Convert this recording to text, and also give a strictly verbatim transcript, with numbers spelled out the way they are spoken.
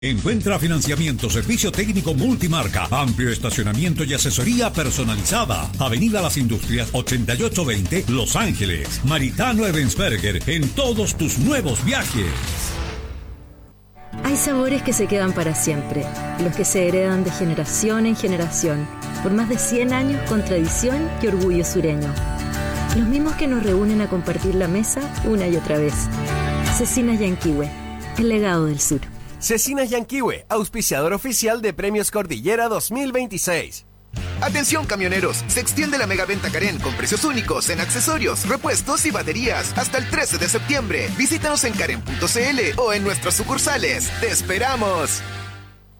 Encuentra financiamiento, servicio técnico multimarca, amplio estacionamiento y asesoría personalizada. Avenida Las Industrias ochenta y ocho veinte, Los Ángeles. Maritano Ebensberger, en todos tus nuevos viajes. Hay sabores que se quedan para siempre, los que se heredan de generación en generación, por más de cien años con tradición y orgullo sureño. Los mismos que nos reúnen a compartir la mesa una y otra vez. Cecinas Yanquihue, el legado del sur. Cecinas Yanquihue, auspiciador oficial de Premios Cordillera dos mil veintiséis. Atención camioneros, se extiende la megaventa Karen con precios únicos en accesorios, repuestos y baterías hasta el trece de septiembre. Visítanos en karen punto c l o en nuestras sucursales. ¡Te esperamos!